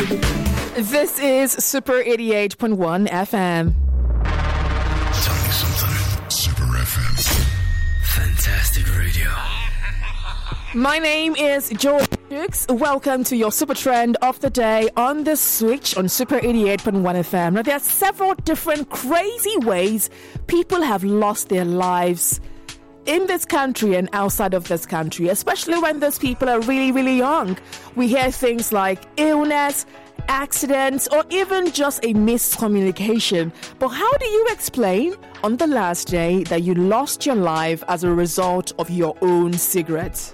This is Super 88.1 FM. Tell me something. Super FM. Fantastic radio. My name is Joy Jukes. Welcome to your Super Trend of the day on the Switch on Super 88.1 FM. Now, there are several different crazy ways people have lost their lives in this country and outside of this country, especially when those people are really, really young. We hear things like illness, accidents, or even just a miscommunication. But how do you explain on the last day that you lost your life as a result of your own cigarettes?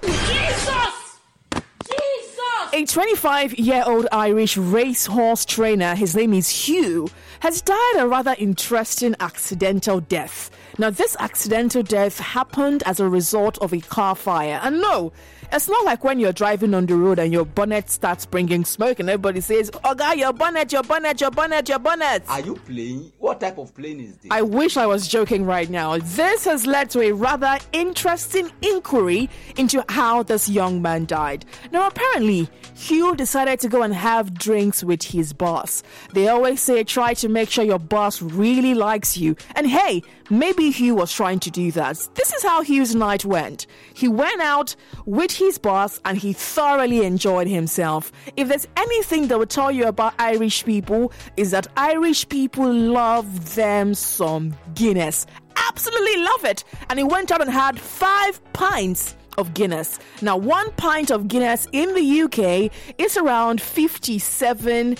A 25-year-old Irish racehorse trainer, his name is Hugh, has died a rather interesting accidental death. Now, this accidental death happened as a result of a car fire. And no, it's not like when you're driving on the road and your bonnet starts bringing smoke and everybody says, "Oh, guy, your bonnet, your bonnet, your bonnet, your bonnet." Are you playing? What type of plane is this? I wish I was joking right now. This has led to a rather interesting inquiry into how this young man died. Now, apparently, Hugh decided to go and have drinks with his boss. They always say try to make sure your boss really likes you. And hey, maybe Hugh was trying to do that. This is how Hugh's night went. He went out with his boss and he thoroughly enjoyed himself. If there's anything that will tell you about Irish people, is that Irish people love them some Guinness. Absolutely love it. And he went out and had 5 pints of Guinness. Now, 1 pint of Guinness in the UK is around 57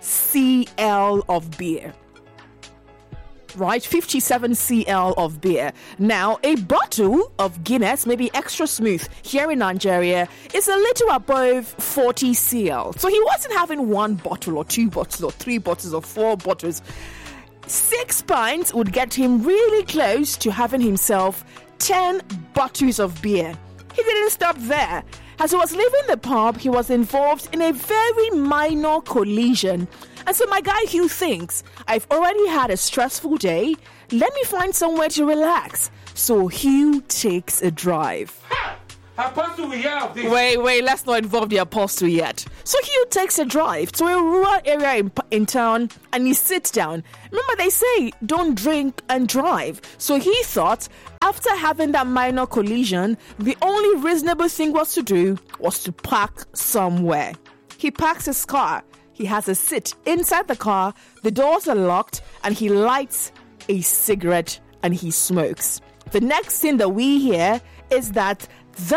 cl of beer. Right, 57 cl of beer. Now, a bottle of Guinness, maybe extra smooth, here in Nigeria, is a little above 40 cl. So he wasn't having 1 bottle or 2 bottles or 3 bottles or 4 bottles. 6 pints would get him really close to having himself 10 bottles of beer. He didn't stop there. As he was leaving the pub, he was involved in a very minor collision. And so my guy Hugh thinks, I've already had a stressful day. Let me find somewhere to relax. So Hugh takes a drive. Apostle, we hear of this. Wait, let's not involve the apostle yet. So Hugh takes a drive to a rural area in town and he sits down. Remember, they say don't drink and drive. So he thought, after having that minor collision, the only reasonable thing was to park somewhere. He parks his car. He has a seat inside the car. The doors are locked and he lights a cigarette and he smokes. The next thing that we hear is that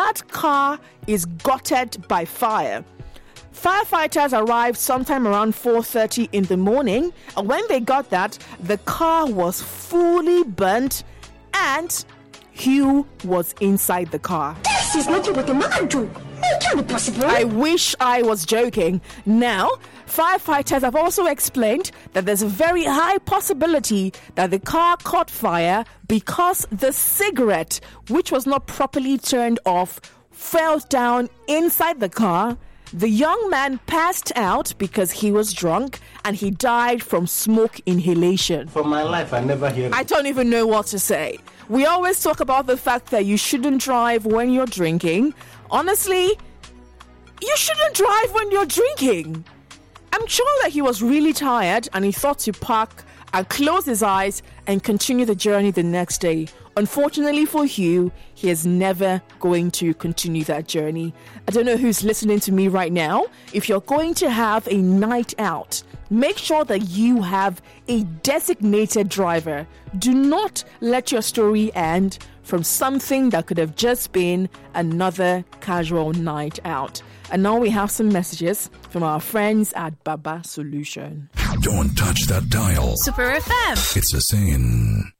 car is gutted by fire. Firefighters arrived sometime around 4:30 in the morning, and when they got that, the car was fully burnt and Hugh was inside the car. This is not what a man do. It can't be possible. I wish I was joking. Now, firefighters have also explained that there's a very high possibility that the car caught fire because the cigarette, which was not properly turned off, fell down inside the car. The young man passed out because he was drunk and he died from smoke inhalation. For my life, I never hear I don't even know what to say. We always talk about the fact that you shouldn't drive when you're drinking. Honestly, you shouldn't drive when you're drinking. I'm sure that he was really tired and he thought to park and close his eyes and continue the journey the next day. Unfortunately for Hugh, he is never going to continue that journey. I don't know who's listening to me right now. If you're going to have a night out, make sure that you have a designated driver. Do not let your story end from something that could have just been another casual night out. And now we have some messages from our friends at Baba Solution. Don't touch that dial. Super FM. It's a saying.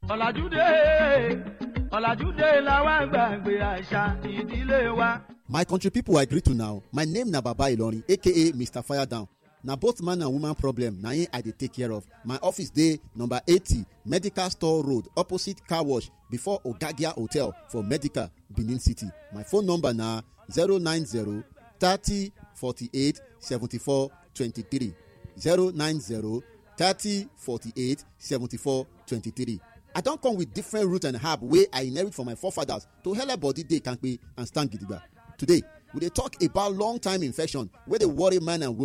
My country people I greet to now. My name na Baba Ilori, aka Mr. Fire Down. Now both man and woman problem, now I dey take care of. My office day number 80, Medical Store Road, opposite car wash, before Ogagia Hotel for Medical, Benin City. My phone number now 090 30 48 74 23. 090 30 48 74 23. I don't come with different root and herb way I inherit from my forefathers to help body day can be and stand gidigba. Today, we dey talk about long time infection where they worry man and woman.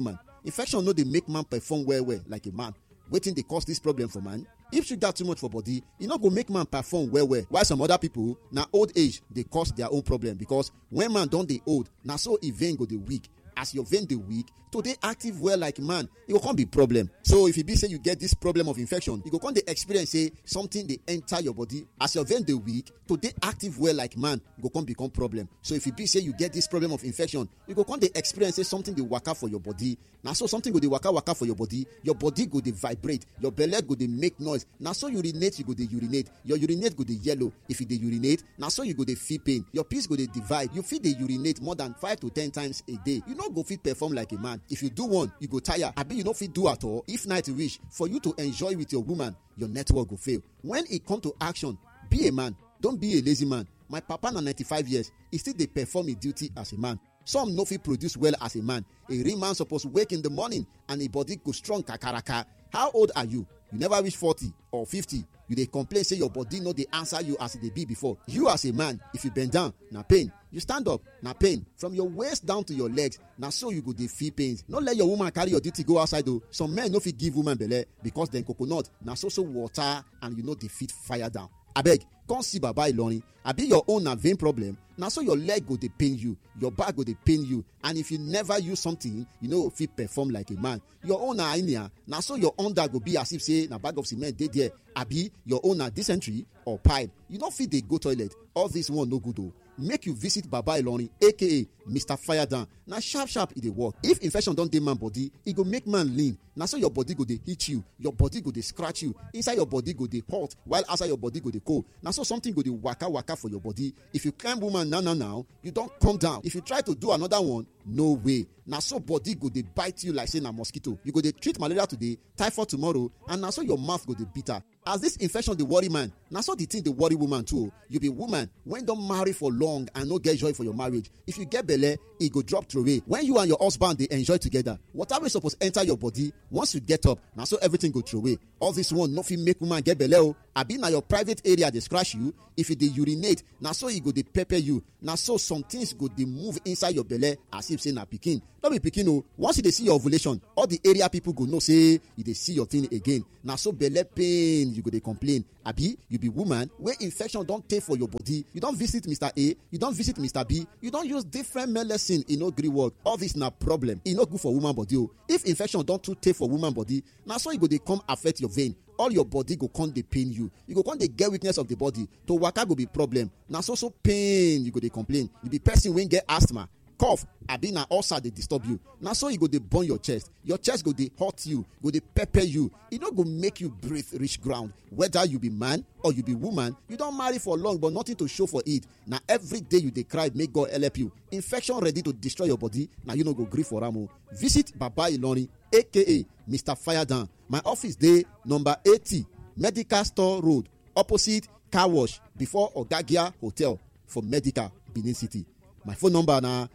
infection no dey make man perform well like a man. Wetin dey cause this problem for man? If sugar too much for body, e no go make man perform well. While some other people, na old age dey cause their own problem, because when man don dey old, na so e vein go dey weak. As your vein dey weak, to dey active well like man, e go come be problem. So if e be say you get this problem of infection, you go come dey experience say something dey enter your body. As your vein dey weak, to dey active well like man go come become problem. So if e be say you get this problem of infection, you go come dey experience say something dey waka for your body. Na so something go dey waka for your body go dey vibrate, your belle go dey make noise. Na so urinate, you go dey urinate, your urinate go dey yellow. If you dey urinate, na so you go dey feel pain, your piss go dey divide. You fit dey urinate more than 5 to 10 times a day. You no go fit perform like a man. If you do one, you go tire. Abi you no fit do at all. If night reach for you to enjoy with your woman, your network go fail. When it come to action, be a man. Don't be a lazy man. My papa na 95 years, he still dey perform his duty as a man. Some no fit produce well as a man. A real man suppose wake in the morning and his body go strong kakaraka. How old are you? You never reach 40 or 50. You dey complain say your body no dey answer you as e dey be before. You as a man, if you bend down, na pain. You stand up, na pain. From your waist down to your legs, na so you go dey feel pains. No let your woman carry your duty go outside o. Some men no fit give woman belle because dem coconut na so water and you no dey fit fire down. Abeg, come see Baba Ilorin. Abi your own na vein problem, na so your leg go dey pain you, your back go dey pain you, and if you never use something, you no fit perform like a man. Your own na hernia, na so your under go be as if say na bag of cement dey there. Abi your own na dysentery or pipe, you no fit dey go toilet. All this one no good o. Make you visit Baba Ilorin, aka Mr. Fire Down. Na sharp e dey work. If infection don dey man body, e go make man lean. Na so your body go dey hit you, your body go dey scratch you, inside your body go dey hot, while outside your body go dey cold. Na so something go dey waka for your body. If you climb woman now, you don come down. If you try to do another one, no way. Na so body go dey bite you like say na mosquito. You go dey treat malaria today, typhoid tomorrow, and na so your mouth go dey bitter. As this infection dey worry man, na so the thing dey worry woman too. You be woman when don marry for long and no get joy for your marriage. If you get belle, e go drop throway. When you and your husband dey enjoy together, water wey suppose enter your body, once you get up, na so everything go throway. All this one no fit make woman get belle o. Abi na your private area dey scratch you. If you dey urinate, na so e go dey pepper you. Na so some things go dey move inside your belle as if say na pikin. No be pikin o. Once you dey see your ovulation, all the area people go know say you dey see your thing again. Na so belle pain you go dey complain. Abi you be woman wey infection don tey for your body, you don visit Mr. A, you don visit Mr. B, you don use different medicine, e no gree work. All this na problem. E no good for woman body o. If infection don too tey for woman body, na so e go dey come affect your vein. All your body go come dey pain you. You go come dey get weakness of the body. To waka go be problem. Na so pain you go dey complain. You be person wey get asthma, cough, abi na ulcer dey disturb you. Na so e go dey burn your chest go dey hurt you, go dey pepper you. E no go make you breathe reach ground. Whether you be man or you be woman, you don marry for long but nothing to show for it. Na every day you dey cry make God help you. Infection ready to destroy your body, na you no go gree for am o. Visit Baba Ilorin, aka Mr. Fire Down. My office dey number 80 Medical Store Road, opposite car wash before Ogagia Hotel for Medical, Benin City. My phone number na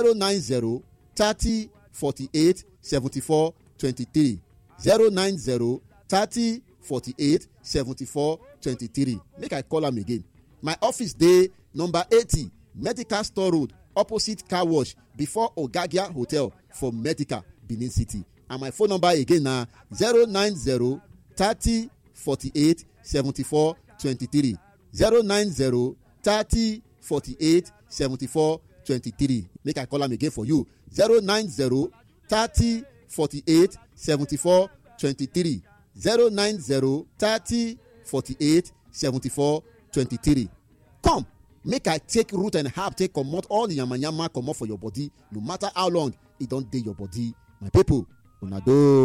090 30 48 74 23. 090 30 48 74 23. Make I call am again. My office dey number 80 Medical Store Road, opposite car wash before Ogagia Hotel for Medical, Benin City. And my phone number again na 090 30 48 74 23. 090 30 48 74 23. Make I call am again for you. 090 30 48 74 23. 090 30 48 74 23. Come, make I take root and herb, take comot all the yamayama comot for your body, no matter how long it don dey your body. My people, una do.